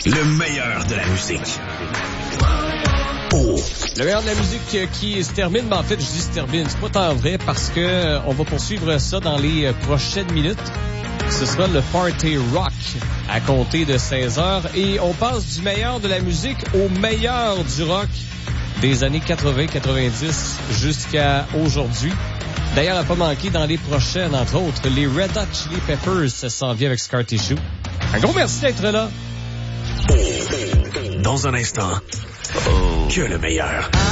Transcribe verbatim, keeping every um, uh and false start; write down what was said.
Le meilleur de la musique. Oh. Le meilleur de la musique qui se termine, mais en fait, je dis se termine, c'est pas tant vrai parce que on va poursuivre ça dans les prochaines minutes. Ce sera le Party Rock à compter de seize heures et on passe du meilleur de la musique au meilleur du rock des années quatre-vingts quatre-vingt-dix jusqu'à aujourd'hui. D'ailleurs, à pas manquer dans les prochaines, entre autres, les Red Hot Chili Peppers, ça s'en vient avec Scar Tissue. Un gros merci d'être là. Dans un instant, oh. que le meilleur.